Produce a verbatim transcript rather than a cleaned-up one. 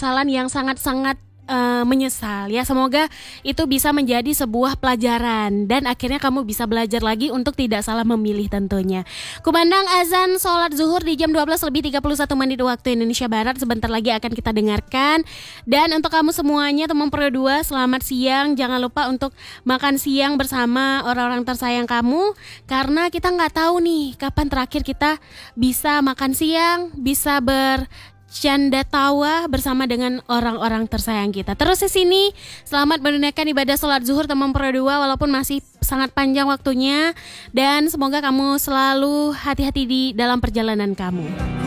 penyesalan yang sangat-sangat Uh, menyesal ya. Semoga itu bisa menjadi sebuah pelajaran dan akhirnya kamu bisa belajar lagi untuk tidak salah memilih tentunya. Kumandang azan sholat zuhur di jam dua belas lebih tiga puluh satu menit waktu Indonesia Barat. Sebentar lagi akan kita dengarkan. Dan untuk kamu semuanya teman Pro dua, selamat siang. Jangan lupa untuk makan siang bersama orang-orang tersayang kamu, karena kita nggak tahu nih kapan terakhir kita bisa makan siang, bisa ber canda tawa bersama dengan orang-orang tersayang kita. Terus di sini selamat menunaikan ibadah sholat zuhur teman Pro dua walaupun masih sangat panjang waktunya, dan semoga kamu selalu hati-hati di dalam perjalanan kamu.